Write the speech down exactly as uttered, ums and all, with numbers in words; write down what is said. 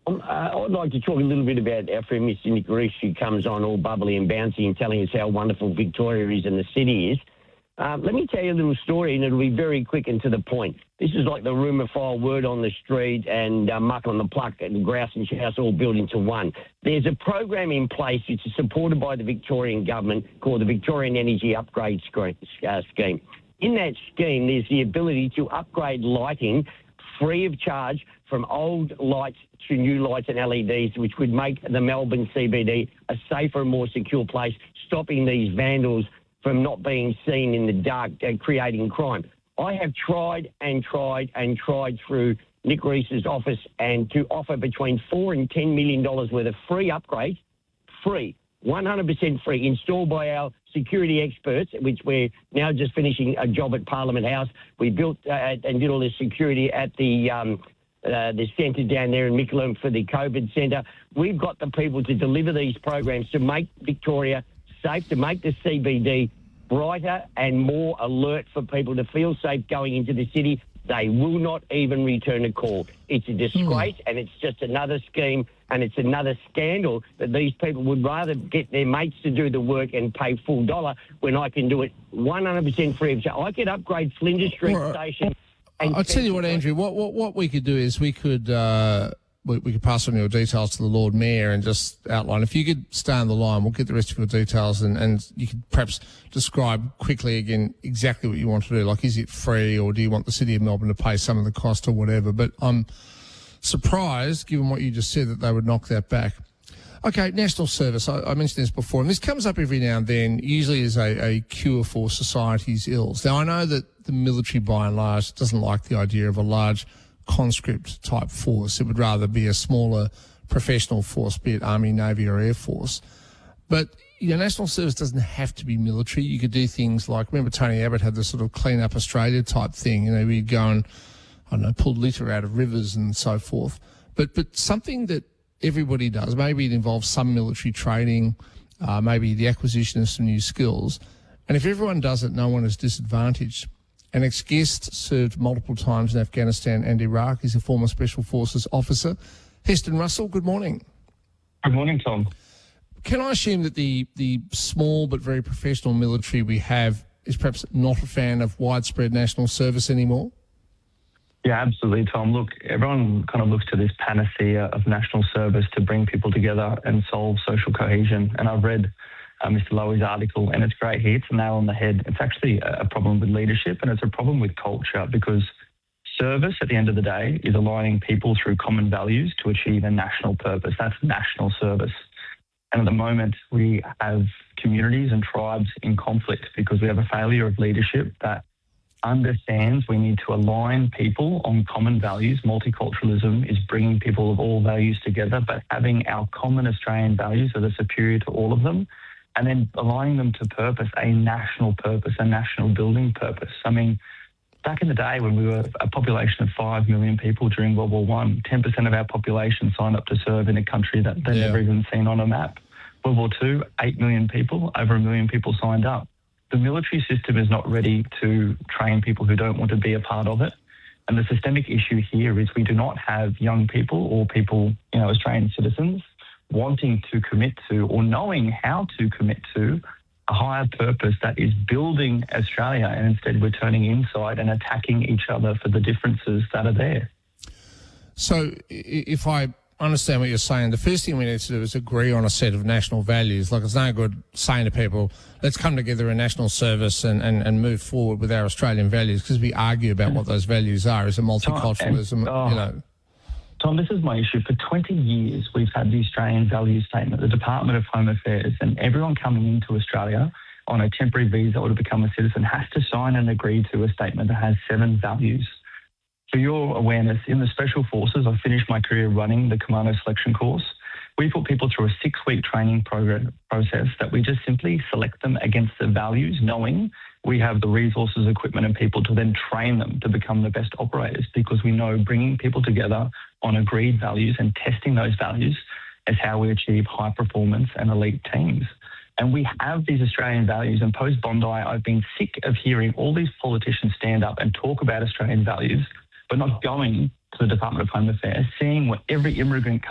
Um, uh, I'd like to talk a little bit about our friend Mister Nick Rees, who comes on all bubbly and bouncy and telling us how wonderful Victoria is and the city is. Um, let me tell you a little story, and it'll be very quick and to the point. This is like the rumour file, word on the street, and uh, muck on the pluck, and grouse and house all built into one. There's a program in place which is supported by the Victorian government called the Victorian Energy Upgrade uh, Scheme. In that scheme, there's the ability to upgrade lighting free of charge from old lights to new lights and L E Ds, which would make the Melbourne C B D a safer and more secure place, stopping these vandals from not being seen in the dark and creating crime. I have tried and tried and tried through Nick Rees's office and to offer between four and ten million dollars worth of free upgrades, free, one hundred percent free, installed by our security experts, which we're now just finishing a job at Parliament House. We built uh, and did all the security at the um, uh, the centre down there in Mickleham for the COVID centre. We've got the people to deliver these programs to make Victoria safe, to make the C B D brighter and more alert for people to feel safe going into the city. They will not even return a call. It's a disgrace, mm. and it's just another scheme, and it's another scandal that these people would rather get their mates to do the work and pay full dollar when I can do it one hundred percent free of charge. I could upgrade Flinders Street well, Station. And I'll tell you what, Andrew, what, what, what we could do is we could... Uh We, we could pass on your details to the Lord Mayor and just outline. If you could stay on the line, we'll get the rest of your details, and, and you could perhaps describe quickly again exactly what you want to do. Like, is it free, or do you want the City of Melbourne to pay some of the cost or whatever? But I'm surprised, given what you just said, that they would knock that back. Okay, national service. I, I mentioned this before, and this comes up every now and then, usually as a, a cure for society's ills. Now, I know that the military, by and large, doesn't like the idea of a large conscript type force. It would rather be a smaller professional force, be it Army, Navy or Air Force. But, you know, national service doesn't have to be military. You could do things like, remember Tony Abbott had this sort of Clean Up Australia type thing. You know, we'd go and, I don't know, pull litter out of rivers and so forth. But, but something that everybody does, maybe it involves some military training, uh, maybe the acquisition of some new skills. And if everyone does it, no one is disadvantaged. An ex-guest served multiple times in Afghanistan and Iraq. He's a former Special Forces officer. Heston Russell, good morning. Good morning, Tom. Can I assume that the, the small but very professional military we have is perhaps not a fan of widespread national service anymore? Yeah, absolutely, Tom. Look, everyone kind of looks to this panacea of national service to bring people together and solve social cohesion. And I've read Uh, Mister Lowy's article, and it's great. He hits the nail on the head. It's actually a problem with leadership, and it's a problem with culture, because service, at the end of the day, is aligning people through common values to achieve a national purpose. That's national service. And at the moment, we have communities and tribes in conflict because we have a failure of leadership that understands we need to align people on common values. Multiculturalism is bringing people of all values together, but having our common Australian values that are superior to all of them, and then aligning them to purpose, a national purpose, a national building purpose. I mean, back in the day when we were a population of five million people during World War One, ten percent of our population signed up to serve in a country that they'd yeah. never even seen on a map. World War Two, eight million people, over a million people signed up. The military system is not ready to train people who don't want to be a part of it. And the systemic issue here is we do not have young people or people, you know, Australian citizens wanting to commit to or knowing how to commit to a higher purpose that is building Australia, and instead we're turning inside and attacking each other for the differences that are there. So if I understand what you're saying, the first thing we need to do is agree on a set of national values. Like, it's no good saying to people, let's come together in national service and, and, and move forward with our Australian values, because we argue about what those values are. Is it multiculturalism, oh. you know? Tom, this is my issue. For twenty years, we've had the Australian Values Statement, the Department of Home Affairs, and everyone coming into Australia on a temporary visa or to become a citizen has to sign and agree to a statement that has seven values. For your awareness, in the Special Forces, I finished my career running the Commando Selection Course. We put people through a six-week training program process that we just simply select them against the values, knowing we have the resources, equipment and people to then train them to become the best operators, because we know bringing people together on agreed values and testing those values is how we achieve high performance and elite teams. And we have these Australian values, and post-Bondi, I've been sick of hearing all these politicians stand up and talk about Australian values, but not going to the Department of Home Affairs, seeing what every immigrant